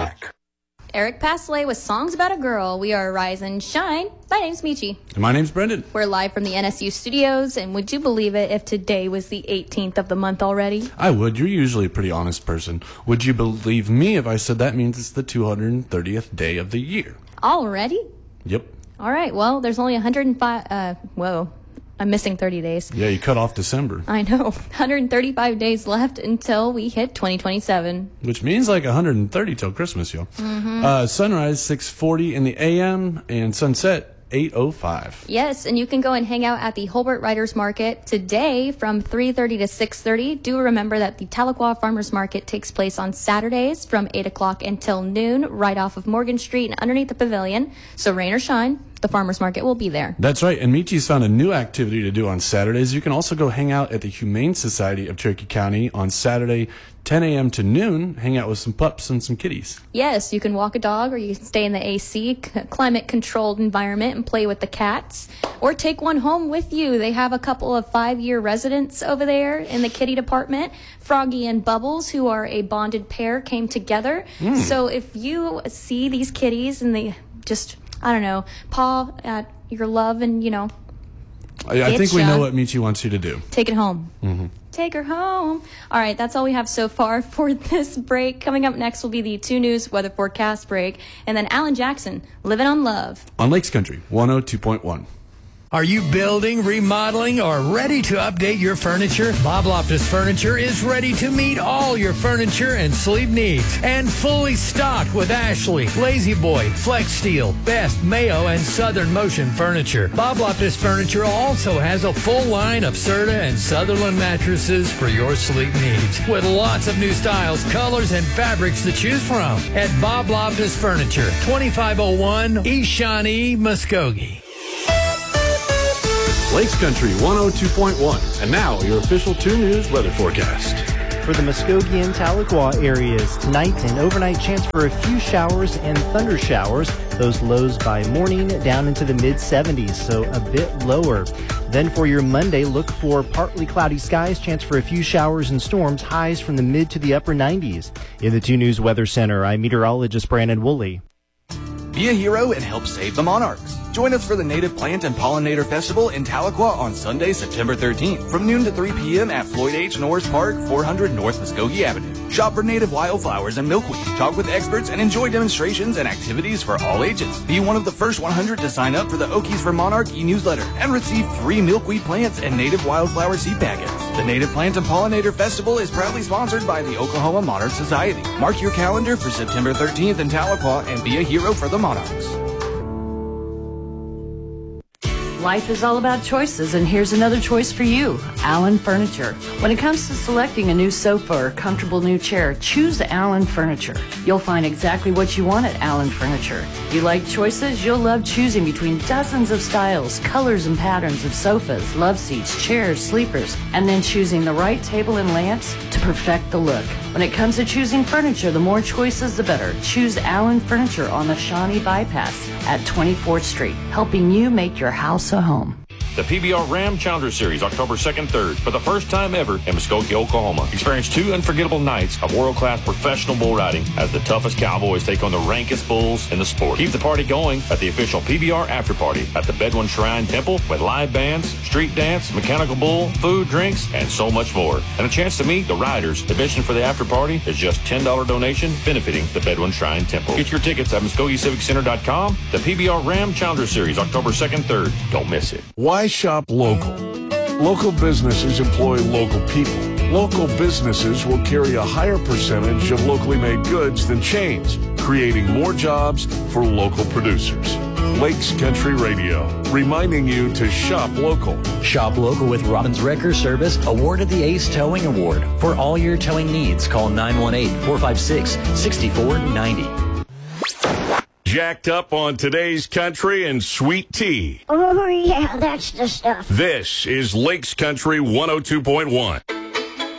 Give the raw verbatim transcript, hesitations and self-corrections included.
back. Eric Pasley with Songs About a Girl. We are Rise and Shine. My name's Michi. And my name's Brendan. We're live from the N S U studios, and would you believe it if today was the eighteenth of the month already? I would. You're usually a pretty honest person. Would you believe me if I said that means it's the two hundred thirtieth day of the year? Already? Yep. All right, well, there's only one hundred five, uh, whoa, I'm missing thirty days. Yeah, you cut off December. I know. one hundred thirty-five days left until we hit twenty twenty-seven. Which means like one hundred thirty till Christmas, yo. Mm-hmm. Uh, sunrise, six forty in the a m, and sunset, eight oh five. Yes, and you can go and hang out at the Holbert Writers Market today from three thirty to six thirty. Do remember that the Tahlequah Farmers Market takes place on Saturdays from eight o'clock until noon, right off of Morgan Street and underneath the pavilion. So rain or shine, the farmers market will be there. That's right, and Michi's found a new activity to do on Saturdays. You can also go hang out at the Humane Society of Cherokee County on Saturday, ten a m to noon, hang out with some pups and some kitties. Yes, you can walk a dog, or you can stay in the A C, climate-controlled environment, and play with the cats, or take one home with you. They have a couple of five-year residents over there in the kitty department. Froggy and Bubbles, who are a bonded pair, came together. Mm. So if you see these kitties and they just, I don't know, paw at your love and, you know, I, I think we know what Michi wants you to do. Take it home. Mm-hmm. Take her home. All right, that's all we have so far for this break. Coming up next will be the two News weather forecast break, and then Alan Jackson, Living on Love. On Lakes Country, one oh two point one. Are you building, remodeling, or ready to update your furniture? Bob Loftus Furniture is ready to meet all your furniture and sleep needs. And fully stocked with Ashley, Lazy Boy, Flex Steel, Best, Mayo, and Southern Motion furniture. Bob Loftus Furniture also has a full line of Serta and Sutherland mattresses for your sleep needs. With lots of new styles, colors, and fabrics to choose from. At Bob Loftus Furniture, twenty-five oh one East Shawnee, Muskogee. Lakes Country one oh two point one. And now, your official two News weather forecast. For the Muskogee and Tahlequah areas, tonight an overnight chance for a few showers and thunder showers. Those lows by morning down into the mid seventies, so a bit lower. Then for your Monday, look for partly cloudy skies, chance for a few showers and storms, highs from the mid to the upper nineties. In the two News Weather Center, I'm meteorologist Brandon Woolley. Be a hero and help save the monarchs. Join us for the Native Plant and Pollinator Festival in Tahlequah on Sunday, September thirteenth, from noon to three p m at Floyd H. Norris Park, four hundred North Muskogee Avenue. Shop for native wildflowers and milkweed, talk with experts, and enjoy demonstrations and activities for all ages. Be one of the first one hundred to sign up for the Okies for Monarch e-newsletter and receive free milkweed plants and native wildflower seed packets. The Native Plant and Pollinator Festival is proudly sponsored by the Oklahoma Monarch Society. Mark your calendar for September thirteenth in Tahlequah and be a hero for the monarchs. Life is all about choices, and here's another choice for you, Allen Furniture. When it comes to selecting a new sofa or comfortable new chair, choose Allen Furniture. You'll find exactly what you want at Allen Furniture. You like choices? You'll love choosing between dozens of styles, colors, and patterns of sofas, love seats, chairs, sleepers, and then choosing the right table and lamps to perfect the look. When it comes to choosing furniture, the more choices, the better. Choose Allen Furniture on the Shawnee Bypass at twenty-fourth Street, helping you make your house a home. The P B R Ram Challenger Series, October second, third, for the first time ever in Muskogee, Oklahoma. Experience two unforgettable nights of world-class professional bull riding as the toughest cowboys take on the rankest bulls in the sport. Keep the party going at the official P B R After Party at the Bedouin Shrine Temple with live bands, street dance, mechanical bull, food, drinks, and so much more. And a chance to meet the riders. Admission for the after party is just ten dollars donation benefiting the Bedouin Shrine Temple. Get your tickets at Muskogee Civic Center dot com. The P B R Ram Challenger Series, October second, third. Don't miss it. Why shop local? Local businesses employ local people. Local businesses will carry a higher percentage of locally made goods than chains, creating more jobs for local producers. Lakes Country Radio, reminding you to shop local. Shop local with Robbins Wrecker Service, awarded the ACE Towing Award. For all your towing needs, call nine one eight, four five six, six four nine zero. Jacked up on today's country and sweet tea. Oh, yeah, that's the stuff. This is Lakes Country one oh two point one.